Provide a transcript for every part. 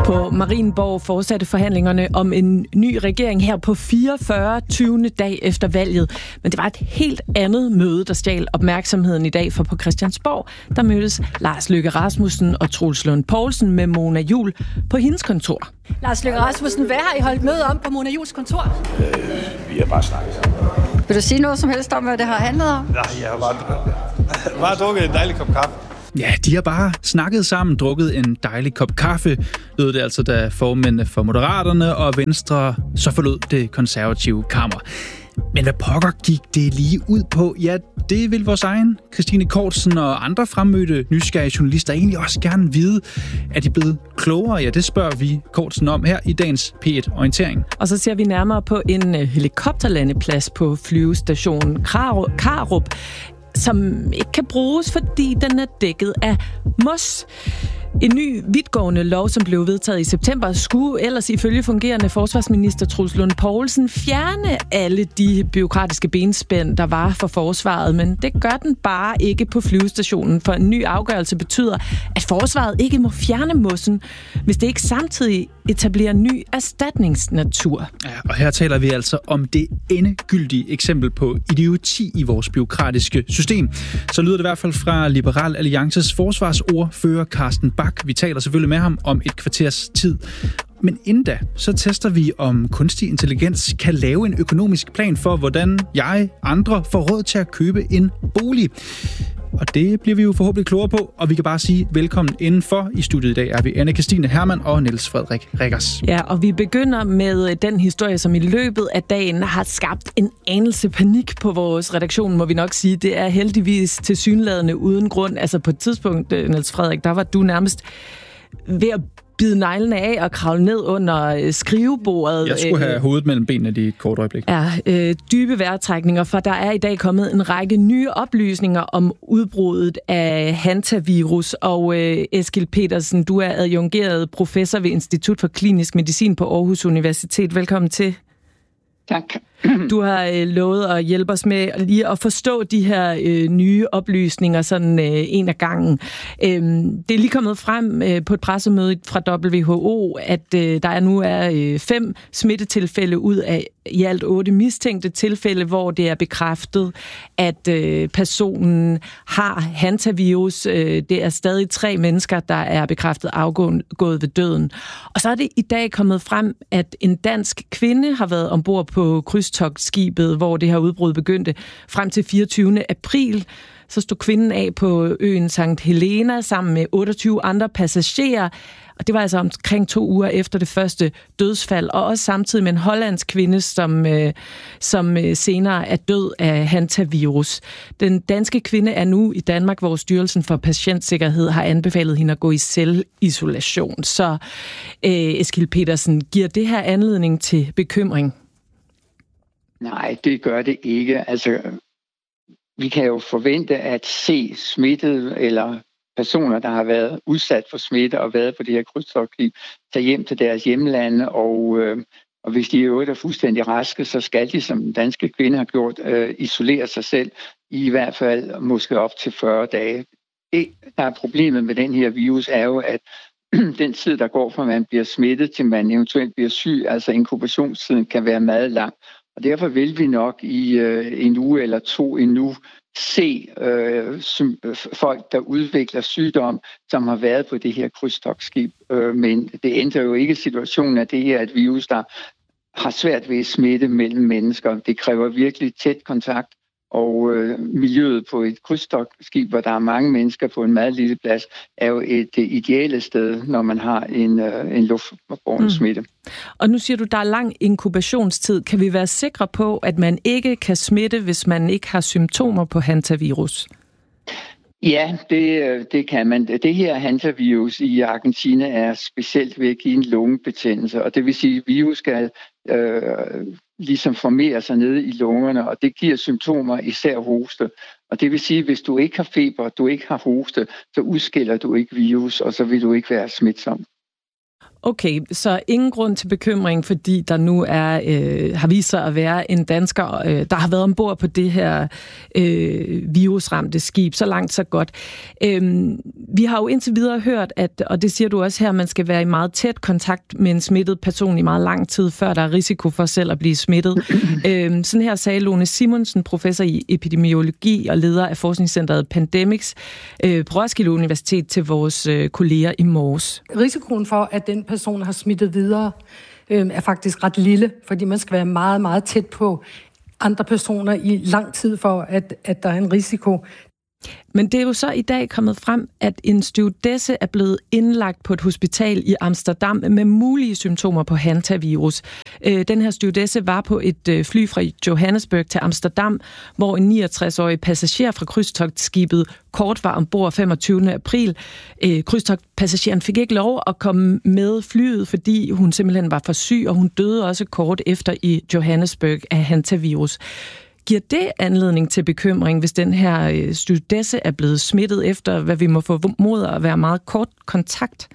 På Marienborg fortsatte forhandlingerne om en ny regering her på 44. 20. dag efter valget. Men det var et helt andet møde, der stjal opmærksomheden i dag, for på Christiansborg, der mødtes Lars Løkke Rasmussen og Troels Lund Poulsen med Mona Juul på hendes kontor. Lars Løkke Rasmussen, hvad har I holdt møde om på Mona Juuls kontor? Vi har bare snakket sammen. Vil du sige noget som helst om, hvad det har handlet om? Nej, jeg har bare drukket en dejlig kop kaffe. Ja, de har bare snakket sammen, drukket en dejlig kop kaffe, lød det altså, da formændene for Moderaterne og Venstre så forlod det konservative kammer. Men hvad pokker gik det lige ud på? Ja, det vil vores egen Christine Kortsen og andre fremmødte nysgerrige journalister egentlig også gerne vide. Er de blevet klogere? Ja, det spørger vi Kortsen om her i dagens P1-orientering. Og så ser vi nærmere på en helikopterlandeplads på flyvestationen Karup, som ikke kan bruges, fordi den er dækket af mos. En ny vidtgående lov, som blev vedtaget i september, skulle ellers ifølge fungerende forsvarsminister Troels Lund Poulsen fjerne alle de bureaukratiske benspænd, der var for forsvaret, men det gør den bare ikke på flyvestationen, for en ny afgørelse betyder, at forsvaret ikke må fjerne mossen, hvis det ikke samtidig etablerer ny erstatningsnatur. Ja, og her taler vi altså om det endegyldige eksempel på idioti i vores bureaukratiske system. Så lyder det i hvert fald fra Liberal Alliances forsvarsordfører Carsten Bach. Vi taler selvfølgelig med ham om et kvarters tid. Men inden da, så tester vi, om kunstig intelligens kan lave en økonomisk plan for, hvordan andre får råd til at købe en bolig. Og det bliver vi jo forhåbentlig klogere på, og vi kan bare sige velkommen indenfor. I studiet i dag er vi Anne-Kristine Hermann og Niels Frederik Riggers. Ja, og vi begynder med den historie, som i løbet af dagen har skabt en anelse panik på vores redaktion, må vi nok sige. Det er heldigvis tilsyneladende uden grund. Altså på et tidspunkt, Niels Frederik, der var du nærmest ved at bide neglene af og kravle ned under skrivebordet. Jeg skulle have hovedet mellem benene i et kort øjeblik. Ja, dybe vejrtrækninger, for der er i dag kommet en række nye oplysninger om udbruddet af hantavirus. Og Eskil Petersen, du er adjungeret professor ved Institut for Klinisk Medicin på Aarhus Universitet. Velkommen til. Tak. Du har lovet at hjælpe os med lige at forstå de her nye oplysninger sådan en af gangen. Det er lige kommet frem på et pressemøde fra WHO, at der nu er 5 smittetilfælde ud af i alt 8 mistænkte tilfælde, hvor det er bekræftet, at personen har hantavirus. Det er stadig 3 mennesker, der er bekræftet afgået ved døden. Og så er det i dag kommet frem, at en dansk kvinde har været ombord på krydstogtskibet, hvor det her udbrud begyndte, frem til 24. april. Så stod kvinden af på øen Sankt Helena sammen med 28 andre passagerer. Og det var altså omkring 2 uger efter det første dødsfald, og også samtidig med en hollandsk kvinde, som senere er død af hantavirus. Den danske kvinde er nu i Danmark, hvor Styrelsen for Patientsikkerhed har anbefalet hende at gå i selvisolation. Så Eskil Petersen, giver det her anledning til bekymring? Nej, det gør det ikke. Altså, vi kan jo forvente at se smittede eller personer, der har været udsat for smitte og været på det her krydstogtskib, tage hjem til deres hjemlande, og hvis de i øvrigt er fuldstændig raske, så skal de, som den danske kvinde har gjort, isolere sig selv i hvert fald måske op til 40 dage. Det, der er problemet med den her virus, er jo, at den tid, der går fra man bliver smittet til man eventuelt bliver syg, altså inkubationstiden kan være meget lang. Og derfor vil vi nok i en uge eller 2 endnu se folk, der udvikler sygdom, som har været på det her krydstogtskib. Men det ændrer jo ikke situationen, at det her er et virus, der har svært ved at smitte mellem mennesker. Det kræver virkelig tæt kontakt, og miljøet på et krydstogtskib, hvor der er mange mennesker på en meget lille plads, er jo et ideelt sted, når man har en luftbåren smitte. Og nu siger du, der er lang inkubationstid. Kan vi være sikre på, at man ikke kan smitte, hvis man ikke har symptomer på hantavirus? Ja, det kan man. Det her hantavirus i Argentina er specielt ved at give en lungebetændelse, og det vil sige, at virus skal ligesom formere sig nede i lungerne, og det giver symptomer, især hoste. Og det vil sige, at hvis du ikke har feber, du ikke har hoste, så udskiller du ikke virus, og så vil du ikke være smitsom. Okay, så ingen grund til bekymring, fordi der nu har vist sig at være en dansker, der har været ombord på det her virusramte skib. Så langt, så godt. Vi har jo indtil videre hørt, at, og det siger du også her, man skal være i meget tæt kontakt med en smittet person i meget lang tid, før der er risiko for selv at blive smittet. Sådan her sagde Lone Simonsen, professor i epidemiologi og leder af forskningscentret Pandemics på Roskilde Universitet, til vores kolleger i morges. Risikoen for, at den person har smittet videre, er faktisk ret lille, fordi man skal være meget, meget tæt på andre personer i lang tid for, at der er en risiko. Men det er jo så i dag kommet frem, at en stewardesse er blevet indlagt på et hospital i Amsterdam med mulige symptomer på hantavirus. Den her stewardesse var på et fly fra Johannesburg til Amsterdam, hvor en 69-årig passager fra krydstogtskibet Kort var ombord 25. april. Krydstogtpassageren fik ikke lov at komme med flyet, fordi hun simpelthen var for syg, og hun døde også kort efter i Johannesburg af hantavirus. Giver det anledning til bekymring, hvis den her stewardesse er blevet smittet efter, hvad vi må formode at være meget kort kontakt?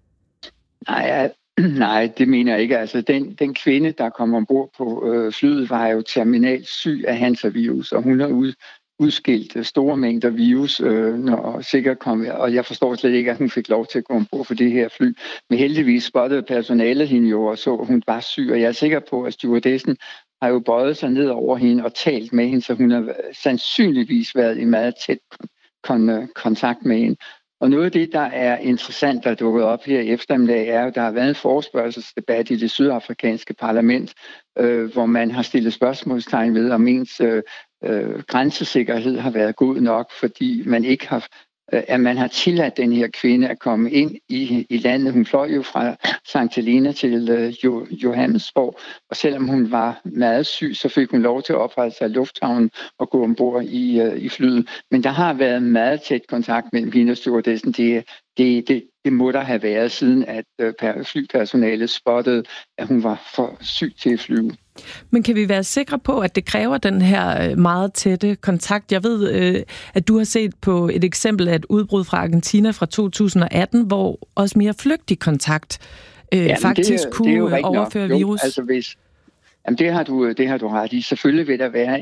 Nej, det mener jeg ikke. Altså, den kvinde, der kom ombord på flyet, var jo terminalt syg af hantavirus, og hun har udskilt store mængder virus, når sikkert kom, og jeg forstår slet ikke, at hun fik lov til at gå ombord på det her fly. Men heldigvis spottede personalet hende jo, og så hun var syg, og jeg er sikker på, at stewardessen har jo bøjet sig ned over hende og talt med hende, så hun har sandsynligvis været i meget tæt kontakt med hende. Og noget af det, der er interessant, der er dukket op her i eftermiddag, er, at der har været en forespørgselsdebat i det sydafrikanske parlament, hvor man har stillet spørgsmålstegn ved, om ens grænsesikkerhed har været god nok, fordi man ikke har at man har tilladt den her kvinde at komme ind i landet. Hun fløj jo fra St. Helena til Johannesburg, og selvom hun var meget syg, så fik hun lov til at opholde sig i lufthavnen og gå ombord i flyet. Men der har været meget tæt kontakt mellem hende og stewardessen. Det må der have været, siden at flypersonalet spottede, at hun var for syg til at flyve. Men kan vi være sikre på, at det kræver den her meget tætte kontakt? Jeg ved, at du har set på et eksempel af et udbrud fra Argentina fra 2018, hvor også mere flygtig kontakt faktisk kunne overføre virus. Altså det har du ret i. Selvfølgelig vil der være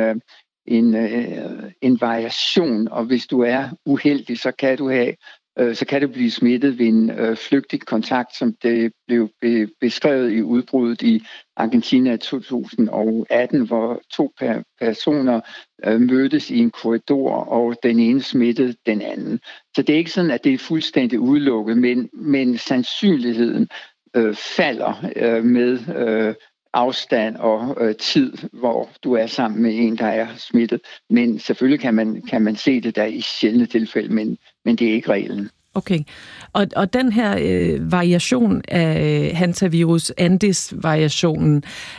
en variation, og hvis du er uheldig, så kan du blive smittet ved en flygtig kontakt, som det blev beskrevet i udbruddet i Argentina 2018, hvor 2 personer mødtes i en korridor, og den ene smittede den anden. Så det er ikke sådan, at det er fuldstændig udelukket, men sandsynligheden falder med afstand og tid, hvor du er sammen med en, der er smittet. Men selvfølgelig kan man se det der i sjældne tilfælde, men det er ikke reglen. Okay. Og den her variation af hantavirus, Andes-variationen,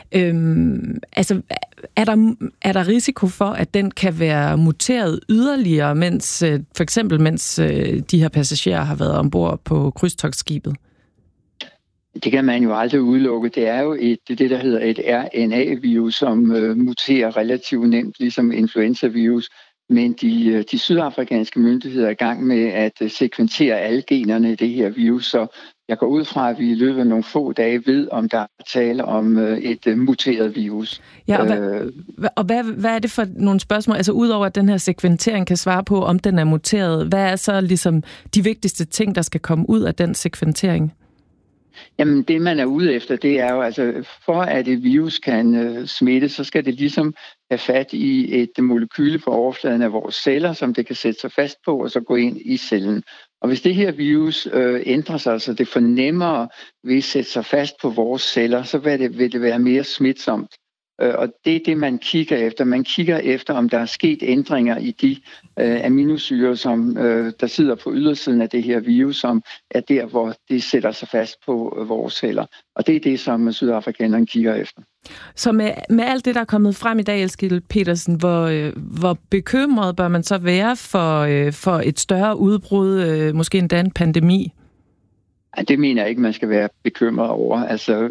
altså er der risiko for, at den kan være muteret yderligere, mens de her passagerer har været ombord på krydstogtskibet? Det kan man jo aldrig udelukke. Det er jo det, der hedder et RNA-virus, som muterer relativt nemt, ligesom influenza-virus. Men de sydafrikanske myndigheder er i gang med at sekventere alle generne i det her virus, så jeg går ud fra, at vi i løbet af nogle få dage ved, om der er tale om et muteret virus. Ja, og hvad er det for nogle spørgsmål? Altså udover at den her sekventering kan svare på, om den er muteret, hvad er så ligesom de vigtigste ting, der skal komme ud af den sekventering? Jamen, det man er ude efter, det er jo, altså, for at et virus kan smitte, så skal det ligesom have fat i et molekyle på overfladen af vores celler, som det kan sætte sig fast på, og så gå ind i cellen. Og hvis det her virus ændrer sig, så det fornemmere ved at sætte sig fast på vores celler, så vil det være mere smitsomt. Og det er det, man kigger efter. Man kigger efter, om der er sket ændringer i de aminosyrer, som der sidder på ydersiden af det her virus, som er der, hvor det sætter sig fast på vores celler. Og det er det, som sydafrikanerne kigger efter. Så med alt det, der er kommet frem i dag, Eskild Petersen, hvor bekymret bør man så være for et større udbrud, måske endda en pandemi? Det mener jeg ikke, man skal være bekymret over. Altså,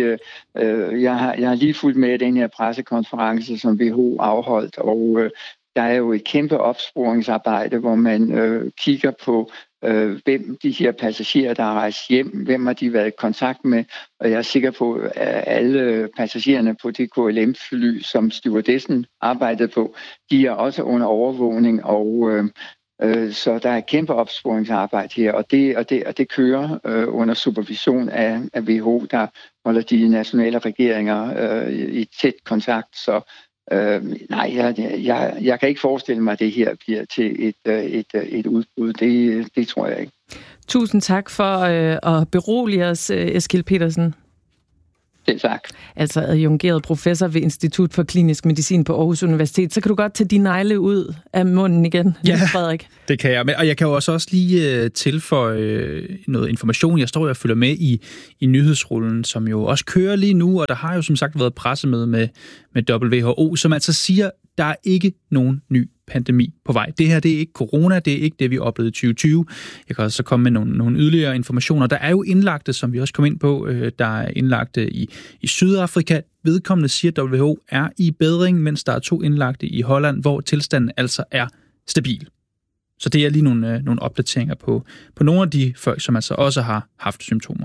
jeg har lige fulgt med den her pressekonference, som WHO afholdt, og der er jo et kæmpe opsporingsarbejde, hvor man kigger på hvem de her passagerer, der har rejst hjem, hvem har de været i kontakt med, og jeg er sikker på, at alle passagererne på det KLM-fly, som stewardessen arbejdede på, de er også under overvågning, og så der er kæmpe opsporingsarbejde her, og det kører under supervision af WHO, der holder de nationale regeringer i tæt kontakt. Så nej, jeg kan ikke forestille mig, at det her bliver til et udbrud. Det tror jeg ikke. Tusind tak for at berolige os, Eskild Petersen. Selv tak. Altså adjungeret professor ved Institut for Klinisk Medicin på Aarhus Universitet. Så kan du godt tage de negle ud af munden igen, Frederik. Det kan jeg. Og jeg kan jo også lige tilføje noget information. Jeg står og følger med i nyhedsrullen, som jo også kører lige nu, og der har jo som sagt været pressemøde med WHO, som altså siger, der er ikke nogen ny pandemi på vej. Det her, det er ikke corona, det er ikke det, vi oplevede i 2020. Jeg kan også komme med nogle yderligere informationer. Der er jo indlagte, som vi også kom ind på, der er indlagte i Sydafrika. Vedkommende siger, at WHO er i bedring, mens der er 2 indlagte i Holland, hvor tilstanden altså er stabil. Så det er lige nogle opdateringer på nogle af de folk, som altså også har haft symptomer.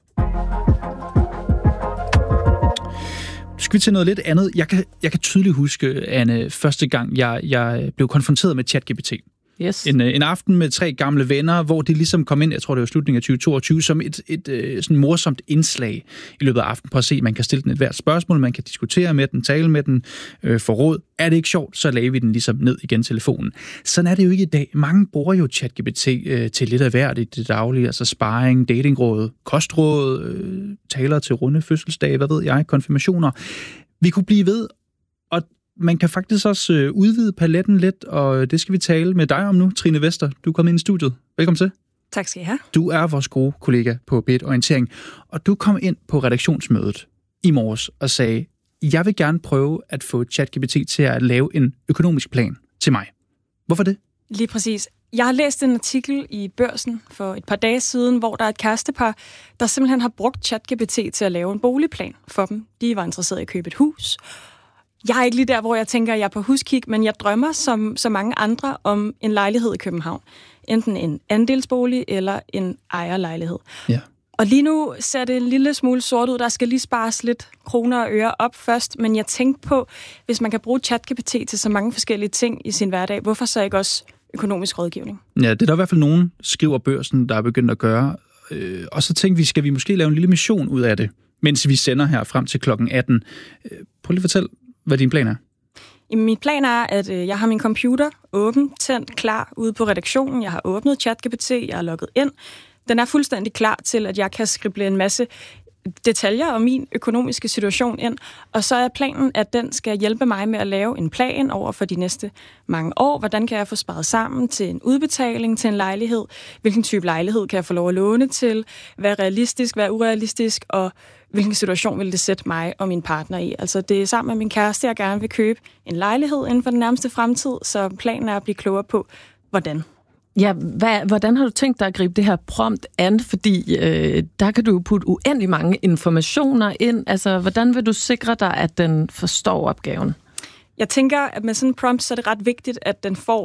Skal vi til noget lidt andet? Jeg kan tydeligt huske, Anne, første gang jeg blev konfronteret med ChatGPT. Yes. En aften med 3 gamle venner, hvor det ligesom kom ind, jeg tror det var slutningen af 2022, som et sådan morsomt indslag i løbet af aftenen. Prøv at se, man kan stille den et hvert spørgsmål, man kan diskutere med den, tale med den, få råd. Er det ikke sjovt, så lagde vi den ligesom ned igen telefonen. Sådan er det jo ikke i dag. Mange bruger jo ChatGPT til lidt af hvert i det daglige, altså sparring, datingråd, kostråd, taler til runde fødselsdage, hvad ved jeg, konfirmationer. Vi kunne blive ved, og man kan faktisk også udvide paletten lidt, og det skal vi tale med dig om nu, Trine Vester. Du er kommet ind i studiet. Velkommen til. Tak skal I have. Du er vores gode kollega på B1 Orientering, og du kom ind på redaktionsmødet i morges og sagde, jeg vil gerne prøve at få ChatGPT til at lave en økonomisk plan til mig. Hvorfor det? Lige præcis. Jeg har læst en artikel i Børsen for et par dage siden, hvor der er et kærestepar, der simpelthen har brugt ChatGPT til at lave en boligplan for dem. De var interesserede i at købe et hus. Jeg er ikke lige der, hvor jeg tænker, at jeg er på huskig, men jeg drømmer som så mange andre om en lejlighed i København. Enten en andelsbolig eller en ejerlejlighed. Ja. Og lige nu ser det en lille smule sort ud. Der skal lige spares lidt kroner og øre op først, men jeg tænkte på, hvis man kan bruge ChatGPT til så mange forskellige ting i sin hverdag, hvorfor så ikke også økonomisk rådgivning? Ja, det er der i hvert fald nogen, skriver Børsen, der er begyndt at gøre. Og så tænkte vi, skal vi måske lave en lille mission ud af det, mens vi sender her frem til klokken 18. Prøv lige at fortælle, hvad din plan er. Min plan er, at jeg har min computer åben, tændt, klar ude på redaktionen. Jeg har åbnet ChatGPT, jeg har logget ind. Den er fuldstændig klar til, at jeg kan skrible en masse detaljer om min økonomiske situation ind. Og så er planen, at den skal hjælpe mig med at lave en plan over for de næste mange år. Hvordan kan jeg få sparet sammen til en udbetaling til en lejlighed? Hvilken type lejlighed kan jeg få lov at låne til? Hvad er realistisk, hvad er urealistisk? Og hvilken situation vil det sætte mig og min partner i? Altså det er sammen med min kæreste, jeg gerne vil købe en lejlighed inden for den nærmeste fremtid. Så planen er at blive klogere på, hvordan. Ja, hvordan har du tænkt dig at gribe det her prompt an? Fordi der kan du jo putte uendelig mange informationer ind. Altså, hvordan vil du sikre dig, at den forstår opgaven? Jeg tænker, at med sådan en prompt, så er det ret vigtigt, at den får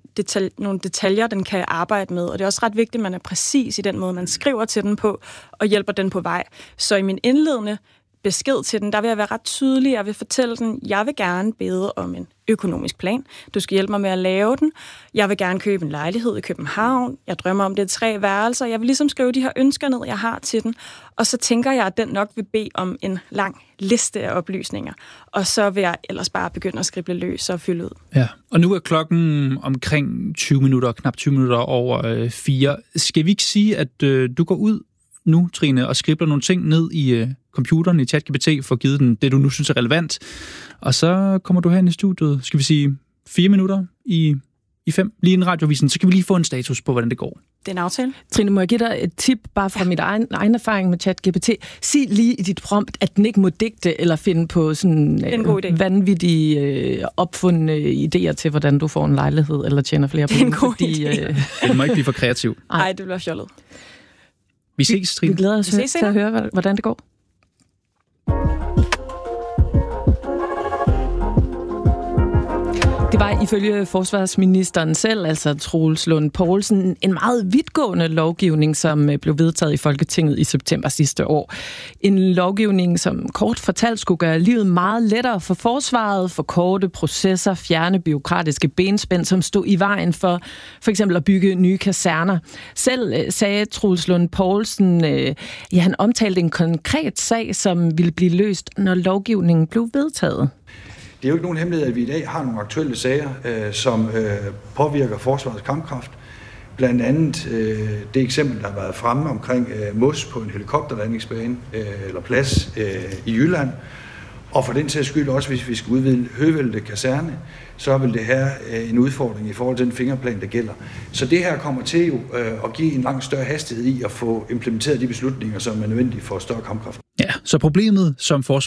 nogle detaljer, den kan arbejde med. Og det er også ret vigtigt, at man er præcis i den måde, man skriver til den på, og hjælper den på vej. Så i min indledende besked til den, der vil jeg være ret tydelig. Jeg vil fortælle den, jeg vil gerne bede om en økonomisk plan. Du skal hjælpe mig med at lave den. Jeg vil gerne købe en lejlighed i København. Jeg drømmer om det 3 værelser. Jeg vil ligesom skrive de her ønsker ned, jeg har til den. Og så tænker jeg, at den nok vil bede om en lang liste af oplysninger. Og så vil jeg ellers bare begynde at skrible løs og fylde ud. Ja, og nu er klokken omkring 20 minutter, knap 20 minutter over 4. Skal vi ikke sige, at du går ud nu, Trine, og skribler nogle ting ned i computeren i ChatGPT, for at give den det, du nu synes er relevant. Og så kommer du hen i studiet, skal vi sige 4 minutter i 5, lige en radiovisen, så kan vi lige få en status på, hvordan det går. Det er en aftale. Trine, må jeg give dig et tip, bare fra mit egen erfaring med ChatGPT. Sig lige i dit prompt, at den ikke må digte eller finde på sådan vanvittige opfundne idéer til, hvordan du får en lejlighed eller tjener flere penge. Det er en god idé. Det må ikke blive for kreativ. Nej, det bliver fjollet. Vi ses, Trine. Vi glæder os til at høre, hvordan det går. Det var ifølge forsvarsministeren selv, altså Troels Lund Poulsen, en meget vidtgående lovgivning, som blev vedtaget i Folketinget i september sidste år. En lovgivning, som kort fortalt skulle gøre livet meget lettere for forsvaret, for korte processer, fjerne bureaukratiske benspænd, som stod i vejen for eksempel at bygge nye kaserner. Selv sagde Troels Lund Poulsen, han omtalte en konkret sag, som ville blive løst, når lovgivningen blev vedtaget. Det er jo ikke nogen hemmelighed, at vi i dag har nogle aktuelle sager, som påvirker forsvarets kampkraft. Blandt andet det eksempel, der har været fremme omkring mos på en helikopterlandingsbane eller plads i Jylland. Og for den sags skyld også, hvis vi skal udvide Høvelte kaserne, så vil det have en udfordring i forhold til den fingerplan, der gælder. Så det her kommer til jo at give en langt større hastighed i at få implementeret de beslutninger, som er nødvendige for større kampkraft. Ja, så problemet, som